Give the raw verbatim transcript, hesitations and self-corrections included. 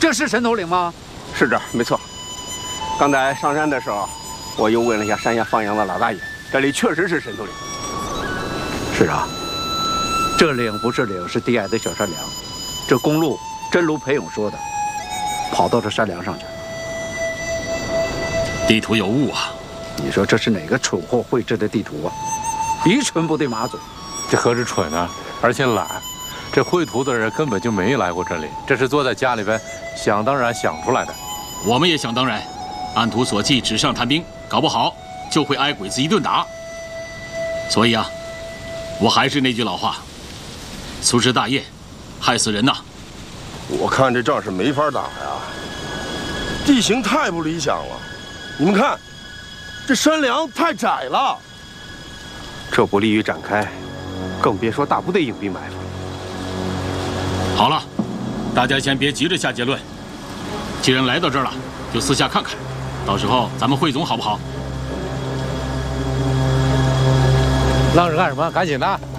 这是神头岭吗？ 是这儿，没错。刚才上山的时候，我又问了一下山下放羊的老大爷，这里确实是神头岭。 是啊，这岭不是岭，是低矮的小山梁。这公路真如裴勇说的，跑到这山梁上去。 地图有误啊！ 你说这是哪个蠢货绘制的地图啊？一蠢不对马嘴。 这何止蠢啊，而且懒。这绘图的人根本就没来过这里，这是坐在家里边想当然想出来的。 我们也想当然，按图索骥，纸上谈兵，搞不好就会挨鬼子一顿打。所以啊，我还是那句老话，粗枝大叶，害死人呐！ 我看这仗是没法打呀，地形太不理想了。你们看，这山梁太窄了， 这不利于展开，更别说大部队硬兵埋伏。 好了，大家先别急着下结论。既然来到这儿了，就私下看看，到时候咱们汇总好不好？ 愣着干什么？赶紧的！